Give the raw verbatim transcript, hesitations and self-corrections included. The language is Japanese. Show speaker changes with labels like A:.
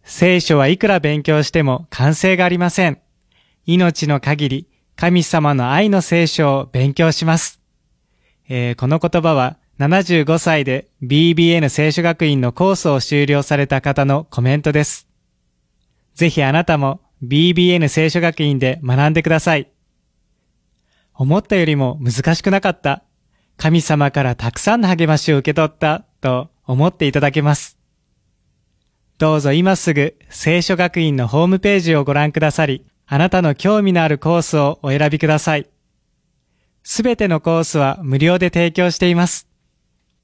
A: 聖書はいくら勉強しても完成がありません。命の限り、神様の愛の聖書を勉強します。えー、この言葉はななじゅうごさいで ビービーエヌ 聖書学院のコースを修了された方のコメントです。ぜひあなたも ビービーエヌ 聖書学院で学んでください。思ったよりも難しくなかった。神様からたくさんの励ましを受け取ったと思っていただけます。どうぞ今すぐ聖書学院のホームページをご覧くださり、あなたの興味のあるコースをお選びください。すべてのコースは無料で提供しています。